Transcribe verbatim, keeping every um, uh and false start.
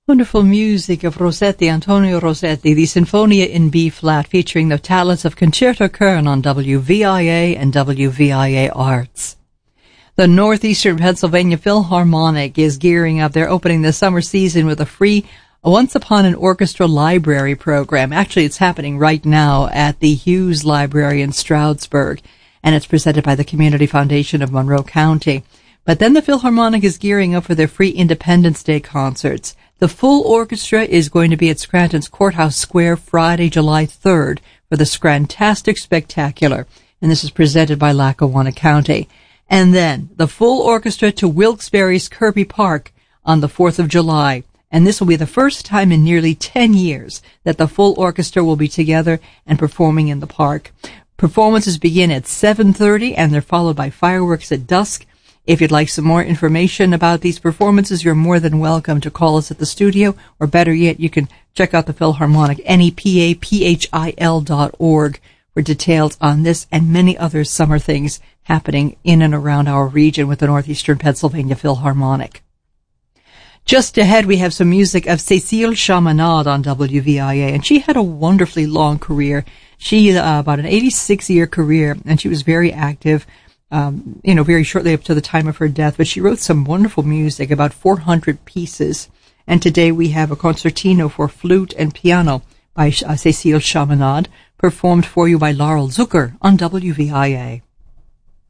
Wonderful music of Rossetti, Antonio Rossetti, the Sinfonia in B-flat, featuring the talents of Concerto Kern on W V I A and W V I A Arts. The Northeastern Pennsylvania Philharmonic is gearing up. They're opening the summer season with a free Once Upon an Orchestra Library program. Actually, it's happening right now at the Hughes Library in Stroudsburg, and it's presented by the Community Foundation of Monroe County. But then the Philharmonic is gearing up for their free Independence Day concerts. The full orchestra is going to be at Scranton's Courthouse Square Friday, July third for the Scrantastic Spectacular, and this is presented by Lackawanna County. And then the full orchestra to Wilkes-Barre's Kirby Park on the fourth of July, and this will be the first time in nearly ten years that the full orchestra will be together and performing in the park. Performances begin at seven thirty, and they're followed by fireworks at dusk. If you'd like some more information about these performances, you're more than welcome to call us at the studio, or better yet, you can check out the Philharmonic, N E P A P H I L dot org, for details on this and many other summer things happening in and around our region with the Northeastern Pennsylvania Philharmonic. Just ahead, we have some music of Cécile Chaminade on W V I A, and she had a wonderfully long career. She, uh, about an eighty-six year career, and she was very active. Um, you know, very shortly up to the time of her death, but she wrote some wonderful music, about four hundred pieces. And today we have a concertino for flute and piano by uh, Cécile Chaminade, performed for you by Laurel Zucker on W V I A.